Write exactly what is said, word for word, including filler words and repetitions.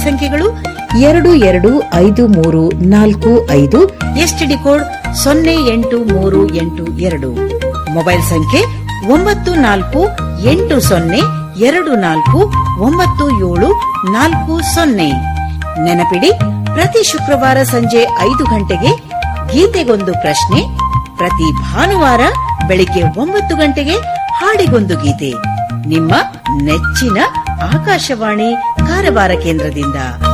ಸಂಖ್ಯೆಗಳು ಎರಡು ಎರಡು ಐದು ಮೂರು ನಾಲ್ಕು ಐದು, ಎಸ್ಟಿಡಿ ಕೋಡ್ ಸೊನ್ನೆ ಎಂಟು ಮೂರು ಎಂಟು ಎರಡು, ಮೊಬೈಲ್ ಸಂಖ್ಯೆ ಒಂಬತ್ತು ನಾಲ್ಕು ಎಂಟು ಸೊನ್ನೆ ಎರಡು ನಾಲ್ಕು ಒಂಬತ್ತು ಏಳು ನಾಲ್ಕು ಸೊನ್ನೆ. ನೆನಪಿಡಿ, ಪ್ರತಿ ಶುಕ್ರವಾರ ಸಂಜೆ ಐದು ಗಂಟೆಗೆ ಗೀತೆಗೊಂದು ಪ್ರಶ್ನೆ, ಪ್ರತಿ ಭಾನುವಾರ ಬೆಳಿಗ್ಗೆ ಒಂಬತ್ತು ಗಂಟೆಗೆ ಹಾಡಿಗೊಂದು ಗೀತೆ. ನಿಮ್ಮ ನೆಚ್ಚಿನ ಆಕಾಶವಾಣಿ ಕಾರವಾರ ಕೇಂದ್ರದಿಂದ.